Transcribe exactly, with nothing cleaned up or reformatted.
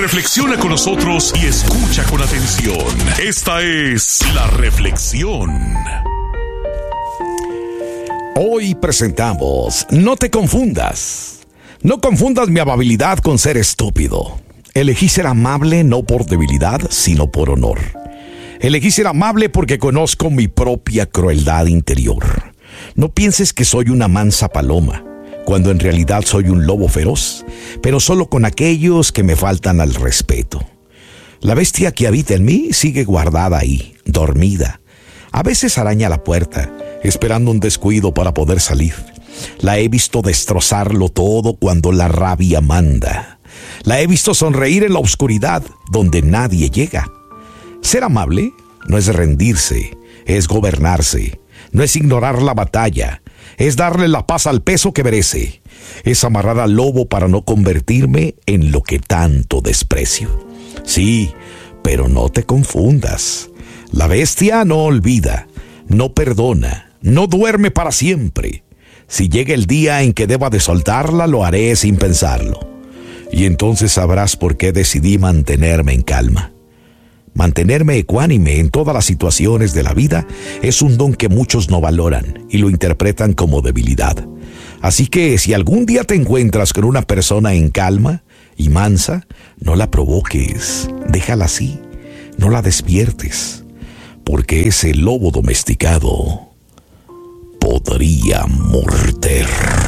Reflexiona con nosotros y escucha con atención. Esta es La Reflexión. Hoy presentamos No te confundas. No confundas mi amabilidad con ser estúpido. Elegí ser amable no por debilidad, sino por honor. Elegí ser amable porque conozco mi propia crueldad interior. No pienses que soy una mansa paloma, cuando en realidad soy un lobo feroz, pero solo con aquellos que me faltan al respeto. La bestia que habita en mí sigue guardada ahí, dormida. A veces araña la puerta, esperando un descuido para poder salir. La he visto destrozarlo todo cuando la rabia manda. La he visto sonreír en la oscuridad, donde nadie llega. Ser amable no es rendirse, es gobernarse. No es ignorar la batalla, es darle la paz al peso que merece. Es amarrar al lobo para no convertirme en lo que tanto desprecio. Sí, pero no te confundas. La bestia no olvida, no perdona, no duerme para siempre. Si llega el día en que deba de soltarla, lo haré sin pensarlo. Y entonces sabrás por qué decidí mantenerme en calma. Mantenerme ecuánime en todas las situaciones de la vida es un don que muchos no valoran y lo interpretan como debilidad. Así que si algún día te encuentras con una persona en calma y mansa, no la provoques, déjala así, no la despiertes, porque ese lobo domesticado podría morder.